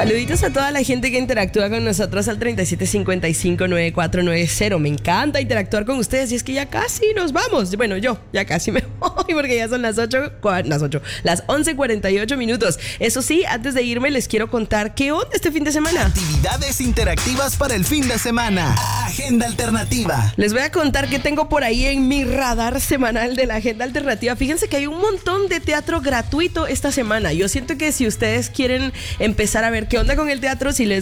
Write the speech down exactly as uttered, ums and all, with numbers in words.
Saluditos a toda la gente que interactúa con nosotros al treinta y siete cincuenta y cinco noventa y cuatro noventa. Me encanta interactuar con ustedes y es que ya casi nos vamos. Bueno, yo ya casi me voy porque ya son las ocho, las ocho, las once cuarenta y ocho minutos. Eso sí, antes de irme les quiero contar qué onda este fin de semana. Actividades interactivas para el fin de semana. Agenda alternativa. Les voy a contar qué tengo por ahí en mi radar semanal de la agenda alternativa. Fíjense que hay un montón de teatro gratuito esta semana. Yo siento que si ustedes quieren empezar a ver qué onda con el teatro, si les